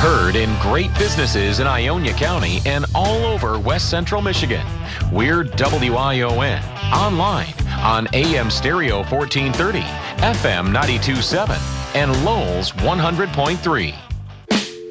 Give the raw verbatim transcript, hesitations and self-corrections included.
Heard in great businesses in Ionia County and all over West Central Michigan. We're W I O N. Online on A M Stereo fourteen thirty, F M ninety-two point seven, and Lowell's one hundred point three.